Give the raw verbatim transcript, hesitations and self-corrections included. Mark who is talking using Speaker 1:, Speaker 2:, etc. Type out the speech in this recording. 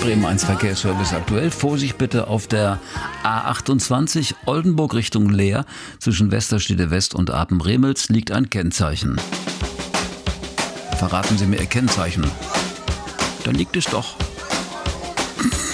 Speaker 1: Bremen eins Verkehrsservice aktuell. Vorsicht bitte auf der A achtundzwanzig Oldenburg Richtung Leer. Zwischen Westerstede West und Apen-Remels liegt ein Kennzeichen. Verraten Sie mir Ihr Kennzeichen. Da liegt es doch.